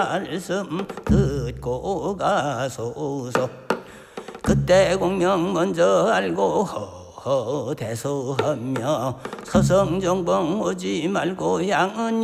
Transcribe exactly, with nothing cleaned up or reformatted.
말씀 듣고 가소서. 그때 공명 먼저 알고 허허대소하며 서성정봉 오지 말고 양은